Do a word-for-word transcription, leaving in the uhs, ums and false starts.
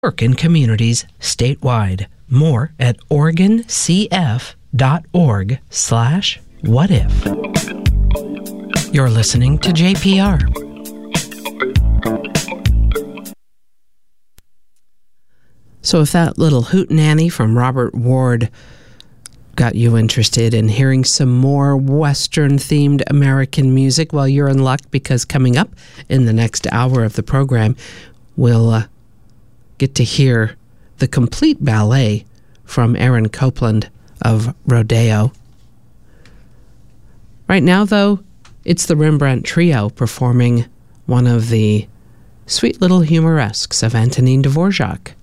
work in communities statewide. More at oregoncf.org slash what if. You're listening to J P R. So if that little hootenanny from Robert Ward got you interested in hearing some more Western-themed American music, well, you're in luck, because coming up in the next hour of the program, we'll uh, get to hear the complete ballet from Aaron Copland of Rodeo. Right now, though, it's the Rembrandt Trio performing one of the sweet little humoresques of Antonin Dvorak.